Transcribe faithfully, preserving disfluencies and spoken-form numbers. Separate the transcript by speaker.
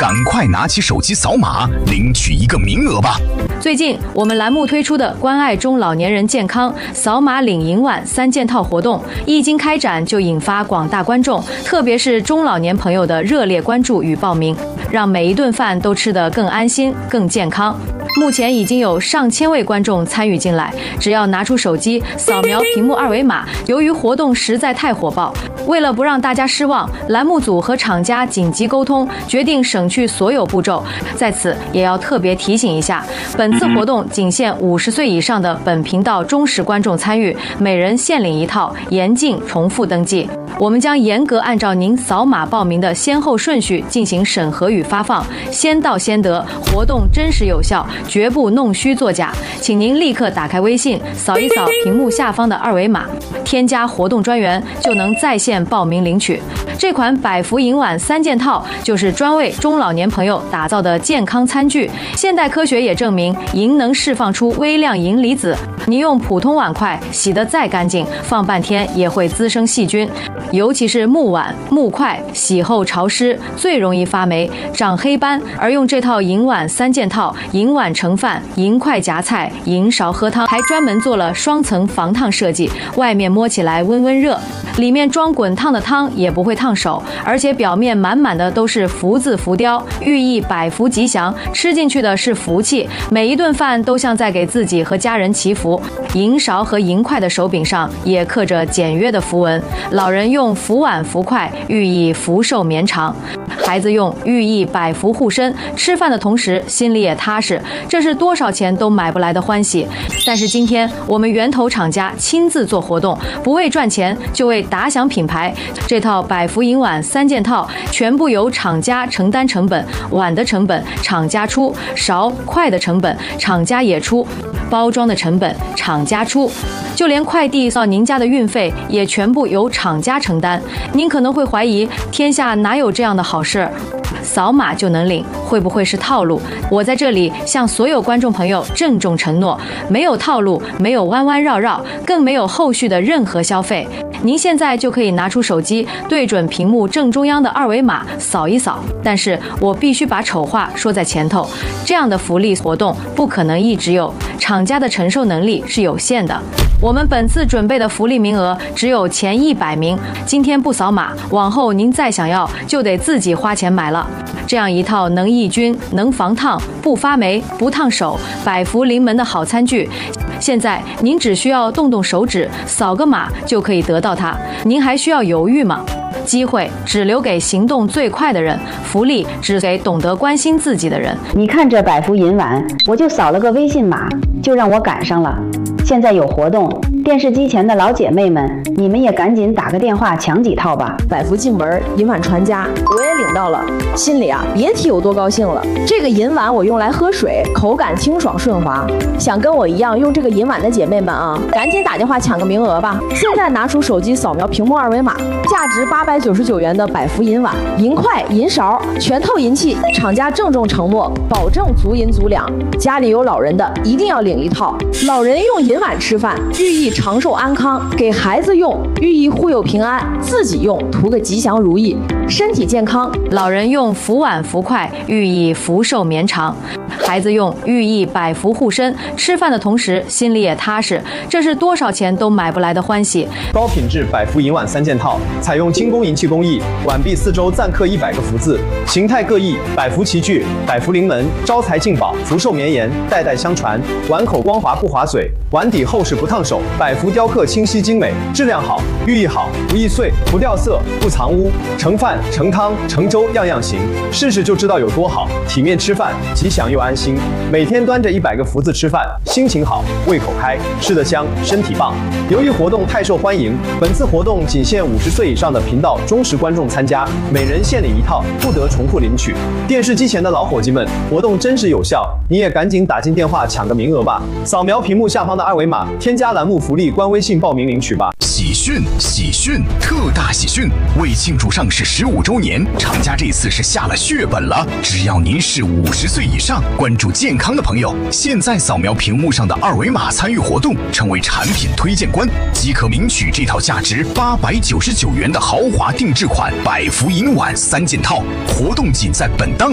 Speaker 1: 赶快拿起手机扫码领取一个名额吧！
Speaker 2: 最近我们栏目推出的关爱中老年人健康扫码领银碗三件套活动，一经开展就引发广大观众，特别是中老年朋友的热烈关注与报名，让每一顿饭都吃得更安心、更健康。目前已经有上千位观众参与进来，只要拿出手机扫描屏幕二维码。由于活动实在太火爆，为了不让大家失望，栏目组和厂家紧急沟通，决定省去所有步骤。在此也要特别提醒一下，本次活动仅限五十岁以上的本频道忠实观众参与，每人限领一套，严禁重复登记。我们将严格按照您扫码报名的先后顺序进行审核与发放，先到先得，活动真实有效，绝不弄虚作假。请您立刻打开微信，扫一扫屏幕下方的二维码，添加活动专员，就能在线报名领取。这款百福银碗三件套就是专为中老年朋友打造的健康餐具。现代科学也证明，银能释放出微量银离子，你用普通碗筷洗得再干净，放半天也会滋生细菌。尤其是木碗、木筷，洗后潮湿，最容易发霉、长黑斑。而用这套银碗三件套，银碗盛饭，银筷夹菜，银勺喝汤，还专门做了双层防烫设计，外面摸起来温温热，里面装滚烫的汤也不会烫手，而且表面满满的都是福字浮雕，寓意百福吉祥，吃进去的是福气，每一顿饭都像在给自己和家人祈福。银勺和银筷的手柄上也刻着简约的符文，老人用福碗福筷，寓意福寿绵长；孩子用寓意百福护身，吃饭的同时心里也踏实，这是多少钱都买不来的欢喜。但是今天我们源头厂家亲自做活动，不为赚钱，就为打响品牌。这套百福银碗三件套全部由厂家承担成本，碗的成本厂家出，勺筷的成本厂家也出，包装的成本厂家出，就连快递到您家的运费也全部由厂家承担。您可能会怀疑，天下哪有这样的好事？扫码就能领，会不会是套路？我在这里向所有观众朋友郑重承诺，没有套路，没有弯弯绕绕，更没有后续的任何消费。您现在就可以拿出手机，对准屏幕正中央的二维码扫一扫。但是我必须把丑话说在前头，这样的福利活动不可能一直有，厂家的承受能力是有限的。我们本次准备的福利名额只有前一百名，今天不扫码，往后您再想要就得自己花钱买了。这样一套能抑菌、能防烫、不发霉、不烫手、百福临门的好餐具，现在您只需要动动手指，扫个码就可以得到它。您还需要犹豫吗？机会只留给行动最快的人，福利只给懂得关心自己的人。
Speaker 3: 你看这百福银碗，我就扫了个微信码，就让我赶上了。现在有活动，电视机前的老姐妹们，你们也赶紧打个电话抢几套吧。
Speaker 4: 百福进门，银碗传家，我也领到了，心里啊别提有多高兴了。这个银碗我用来喝水，口感清爽顺滑。想跟我一样用这个银碗的姐妹们啊，赶紧打电话抢个名额吧。现在拿出手机扫描屏幕二维码，价值八百九十九元的百福银碗、银筷、银勺，全套银器，厂家郑重承诺，保证足银足两。家里有老人的一定要领一套。老人用银碗吃饭，寓意长寿安康；给孩子用，寓意护佑平安；自己用，图个吉祥如意，身体健康。
Speaker 2: 老人用福碗福筷，寓意福寿绵长；孩子用，寓意百福护身。吃饭的同时心里也踏实，这是多少钱都买不来的欢喜。
Speaker 5: 高品质百福银碗三件套，采用精工银器工艺，碗壁四周暂刻一百个福字，形态各异，百福齐聚，百福临门，招财进宝，福寿绵延，代代相传。碗口光滑不划嘴，碗底厚实不烫手，百福雕刻清晰精美，质量好，寓意好，不易碎，不掉色，不藏污，盛饭、盛汤、盛粥样样行，试试就知道有多好。体面吃饭，吉祥又安心。每天端着一百个福字吃饭，心情好，胃口开，吃得香，身体棒。由于活动太受欢迎，本次活动仅限五十岁以上的频道忠实观众参加，每人限领一套，不得重复领取。电视机前的老伙计们，活动真实有效，你也赶紧打进电话抢个名额吧！扫描屏幕下方的二维码，添加栏目福利官微信报名领取吧。
Speaker 1: 喜讯！喜讯！特大喜讯！为庆祝上市十五周年，厂家这次是下了血本了。只要您是五十岁以上，关注健康的朋友，现在扫描屏幕上的二维码参与活动，成为产品推荐官，即可领取这套价值八百九十九元的豪华定制款百福银碗三件套。活动仅在本档